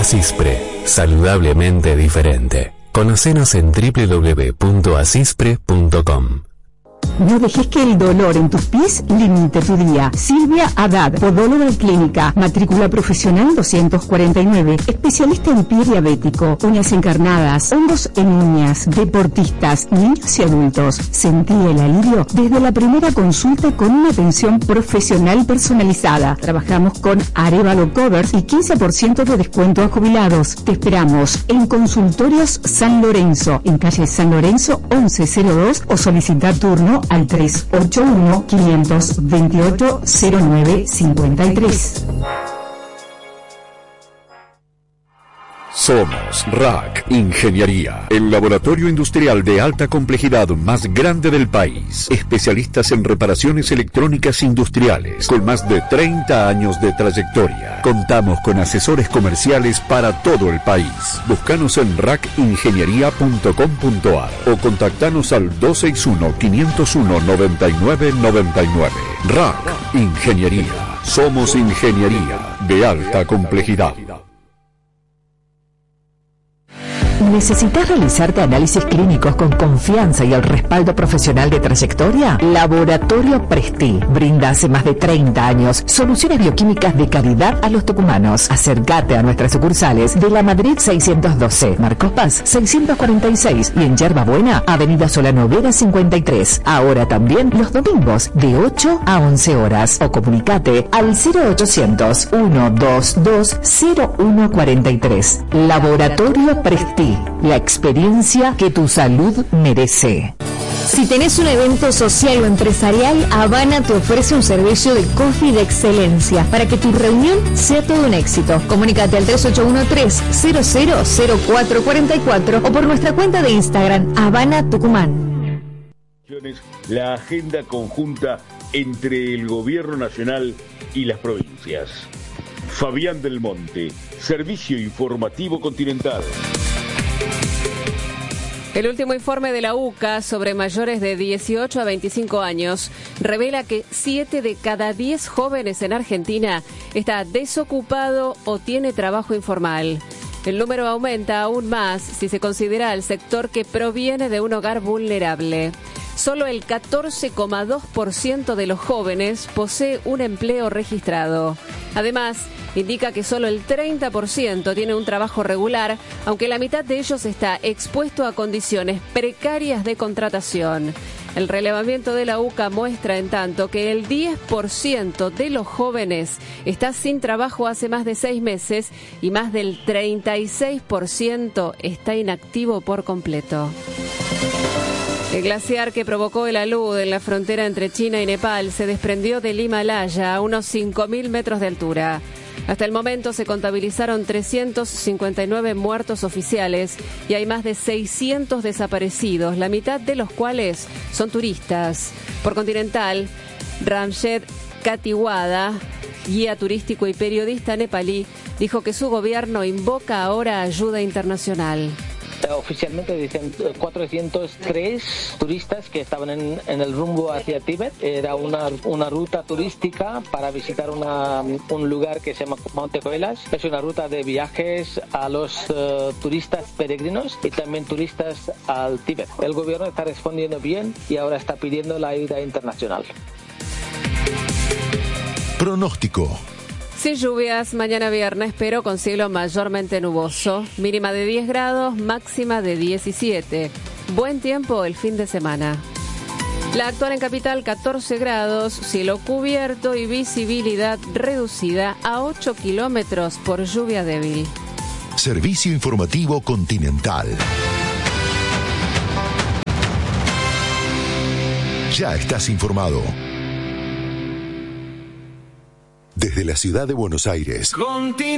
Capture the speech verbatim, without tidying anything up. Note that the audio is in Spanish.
Asispre, saludablemente diferente. Conocenos en doble u doble u doble u punto asispre punto com. No dejes que el dolor en tus pies limite tu día. Silvia Haddad, podóloga clínica, matrícula profesional doscientos cuarenta y nueve, especialista en pie diabético, uñas encarnadas, hongos en uñas, deportistas, niños y adultos. Sentí el alivio desde la primera consulta con una atención profesional personalizada. Trabajamos con Arevalo Covers y quince por ciento de descuento a jubilados. Te esperamos en Consultorios San Lorenzo, en calle San Lorenzo once cero dos, o solicita turno al tres ocho uno, cinco dos ocho, cero nueve cinco tres. Somos R A C Ingeniería, el laboratorio industrial de alta complejidad más grande del país. Especialistas en reparaciones electrónicas industriales, con más de treinta años de trayectoria. Contamos con asesores comerciales para todo el país. Búscanos en rac ingeniería punto com punto a r o contactanos al dos seis uno, cinco cero uno, nueve nueve nueve nueve. R A C Ingeniería. Somos ingeniería de alta complejidad. ¿Necesitas realizarte análisis clínicos con confianza y el respaldo profesional de trayectoria? Laboratorio Presti brinda hace más de treinta años soluciones bioquímicas de calidad a los tucumanos. Acércate a nuestras sucursales de La Madrid seiscientos doce, Marcos Paz seiscientos cuarenta y seis y en Yerba Buena, Avenida Solano Vera cincuenta y tres. Ahora también los domingos de ocho a once horas. O comunicate al cero ochocientos, ciento veintidós, cero uno cuarenta y tres. Laboratorio Presti. La experiencia que tu salud merece. Si tenés un evento social o empresarial, Habana te ofrece un servicio de coffee de excelencia para que tu reunión sea todo un éxito. Comunícate al tres ocho uno tres, cero cero cero cuatro cuatro cuatro o por nuestra cuenta de Instagram, Habana Tucumán. La agenda conjunta entre el gobierno nacional y las provincias. Fabián del Monte, Servicio Informativo Continental. El último informe de la U C A sobre mayores de dieciocho a veinticinco años revela que siete de cada diez jóvenes en Argentina está desocupado o tiene trabajo informal. El número aumenta aún más si se considera el sector que proviene de un hogar vulnerable. Solo el catorce coma dos por ciento de los jóvenes posee un empleo registrado. Además, indica que solo el treinta por ciento tiene un trabajo regular, aunque la mitad de ellos está expuesto a condiciones precarias de contratación. El relevamiento de la U C A muestra, en tanto, que el diez por ciento de los jóvenes está sin trabajo hace más de seis meses y más del treinta y seis por ciento está inactivo por completo. El glaciar que provocó el alud en la frontera entre China y Nepal se desprendió del Himalaya a unos cinco mil metros de altura. Hasta el momento se contabilizaron trescientos cincuenta y nueve muertos oficiales y hay más de seiscientos desaparecidos, la mitad de los cuales son turistas. Por Continental, Ramshed Katiwada, guía turístico y periodista nepalí, dijo que su gobierno invoca ahora ayuda internacional. Oficialmente dicen cuatrocientos tres turistas que estaban en, en el rumbo hacia Tíbet. Era una, una ruta turística para visitar una, un lugar que se llama Monte Coelas. Es una ruta de viajes a los uh, turistas peregrinos y también turistas al Tíbet. El gobierno está respondiendo bien y ahora está pidiendo la ayuda internacional. Pronóstico. Sin lluvias, mañana viernes, pero con cielo mayormente nuboso. Mínima de diez grados, máxima de diecisiete. Buen tiempo el fin de semana. La actual en Capital, catorce grados, cielo cubierto y visibilidad reducida a ocho kilómetros por lluvia débil. Servicio Informativo Continental. Ya estás informado. Desde la ciudad de Buenos Aires.